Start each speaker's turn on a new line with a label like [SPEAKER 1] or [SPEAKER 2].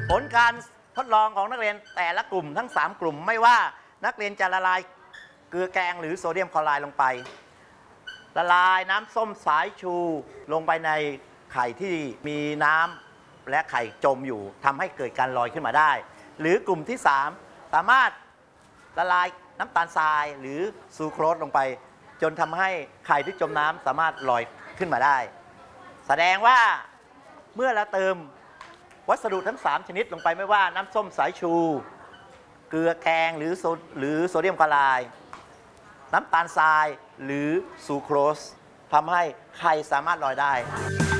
[SPEAKER 1] ผลการทดลองของนักเรียนแต่ละกลุ่มทั้ง3กลุ่มไม่ว่านักเรียนจะละลายเกลือแกงหรือโซเดียมคลอไรด์ลงไปละลายน้ำส้มสายชูลงไปในไข่ที่มีน้ำและไข่จมอยู่ทำให้เกิดการลอยขึ้นมาได้หรือกลุ่มที่3สามารถละลายน้ำตาลทรายหรือซูโครสลงไปจนทำให้ไข่ที่จมน้ำสามารถลอยขึ้นมาได้แสดงว่าเมื่อเราเติมวัสดุทั้ง3ชนิดลงไปไม่ว่าน้ำส้มสายชูเกลือแกงหรือโซเดียมคลอไรด์น้ำตาลทรายหรือซูโครสทำให้ไข่สามารถลอยได้